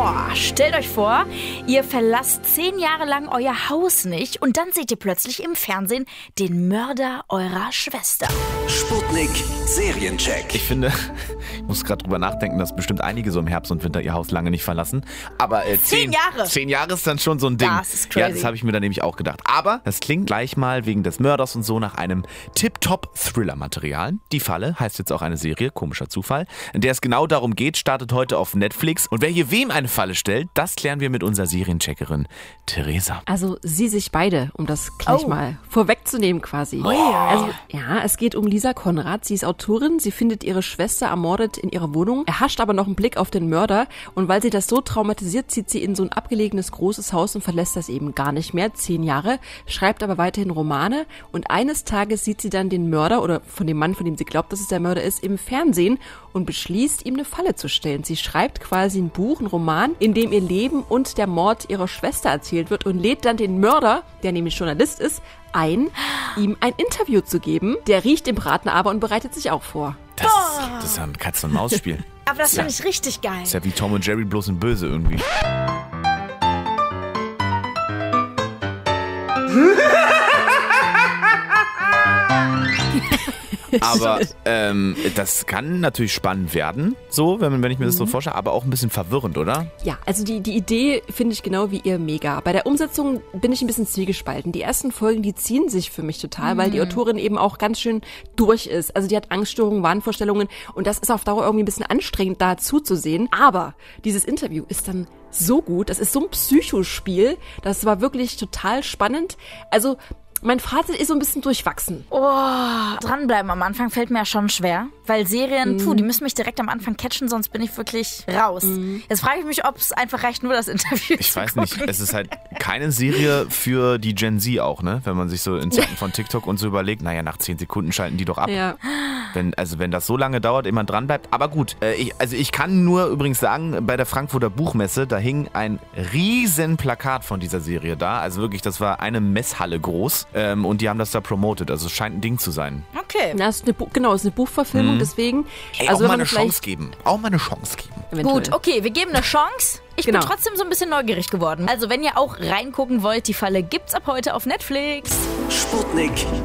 Stellt euch vor, ihr verlasst 10 Jahre lang euer Haus nicht und dann seht ihr plötzlich im Fernsehen den Mörder eurer Schwester. Sputnik Seriencheck. Ich finde, ich muss gerade drüber nachdenken, dass bestimmt einige so im Herbst und Winter ihr Haus lange nicht verlassen. Aber 10 Jahre. 10 Jahre ist dann schon so ein Ding. Das ist crazy. Ja, das habe ich mir dann nämlich auch gedacht. Aber das klingt gleich mal wegen des Mörders und so nach einem Tip-Top-Thriller-Material. Die Falle heißt jetzt auch eine Serie, komischer Zufall, in der es genau darum geht, startet heute auf Netflix. Und wer hier wem eine Falle stellt, das klären wir mit unserer Seriencheckerin Theresa. Also sie sich beide, um das gleich mal vorwegzunehmen quasi. Also ja, es geht um Lisa Konrad. Sie ist Autorin. Sie findet ihre Schwester ermordet in ihrer Wohnung, erhascht aber noch einen Blick auf den Mörder. Und weil sie das so traumatisiert, zieht sie in so ein abgelegenes großes Haus und verlässt das eben gar nicht mehr. 10 Jahre, schreibt aber weiterhin Romane. Und eines Tages sieht sie dann den Mörder oder von dem Mann, von dem sie glaubt, dass es der Mörder ist, im Fernsehen und beschließt, ihm eine Falle zu stellen. Sie schreibt quasi ein Buch, einen Roman, in dem ihr Leben und der Mord ihrer Schwester erzählt wird und lädt dann den Mörder, der nämlich Journalist ist, ein, ihm ein Interview zu geben. Der riecht den Braten aber und bereitet sich auch vor. Das ist ja ein Katz-und-Maus-Spiel. Aber das finde ich richtig geil. Ist ja wie Tom und Jerry, bloß ein Böse irgendwie. Aber das kann natürlich spannend werden, so, wenn ich mir das so vorstelle, aber auch ein bisschen verwirrend, oder? Ja, also die Idee finde ich genau wie ihr mega. Bei der Umsetzung bin ich ein bisschen zwiegespalten. Die ersten Folgen, die ziehen sich für mich total, weil die Autorin eben auch ganz schön durch ist. Also die hat Angststörungen, Wahnvorstellungen und das ist auf Dauer irgendwie ein bisschen anstrengend, da zuzusehen. Aber dieses Interview ist dann so gut, das ist so ein Psychospiel, das war wirklich total spannend. Also mein Fazit ist so ein bisschen durchwachsen. Dranbleiben am Anfang fällt mir ja schon schwer, weil Serien, die müssen mich direkt am Anfang catchen, sonst bin ich wirklich raus. Jetzt frage ich mich, ob es einfach reicht, nur das Interview Ich zu weiß gucken. nicht, es ist halt keine Serie für die Gen Z auch, ne? Wenn man sich so in Zeiten von TikTok und so überlegt, naja, nach 10 Sekunden schalten die doch ab. Ja. Wenn das so lange dauert, ehe man dran bleibt. Aber gut, ich kann nur übrigens sagen, bei der Frankfurter Buchmesse, da hing ein riesen Plakat von dieser Serie da. Also wirklich, das war eine Messhalle groß. Und die haben das da promotet. Also es scheint ein Ding zu sein. Okay. Ja, es ist eine Buchverfilmung, deswegen. Ey, also auch mal eine Chance geben. Auch mal eine Chance geben. Eventuell. Gut, okay, wir geben eine Chance. Ich bin trotzdem so ein bisschen neugierig geworden. Also wenn ihr auch reingucken wollt, die Falle gibt's ab heute auf Netflix. Sputnik